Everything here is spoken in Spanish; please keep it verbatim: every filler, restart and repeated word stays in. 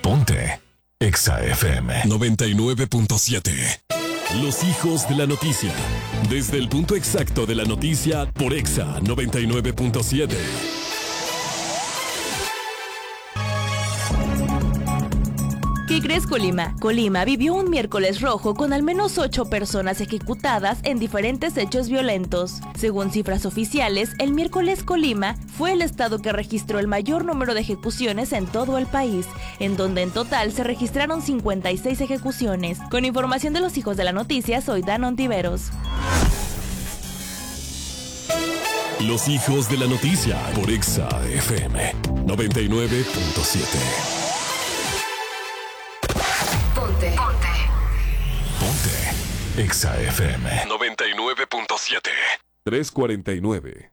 Ponte Exa F M noventa y nueve punto siete. Los hijos de la noticia. Desde el punto exacto de la noticia por Exa noventa y nueve punto siete. ¿Qué crees, Colima? Colima vivió un miércoles rojo con al menos ocho personas ejecutadas en diferentes hechos violentos. Según cifras oficiales, el miércoles Colima fue el estado que registró el mayor número de ejecuciones en todo el país, en donde en total se registraron cincuenta y seis ejecuciones. Con información de los hijos de la noticia, soy Dan Ontiveros. Los hijos de la noticia por Exa F M noventa y nueve punto siete. Ponte. Ponte. Ponte. Exa F M noventa y nueve punto siete. tres cuarenta y nueve.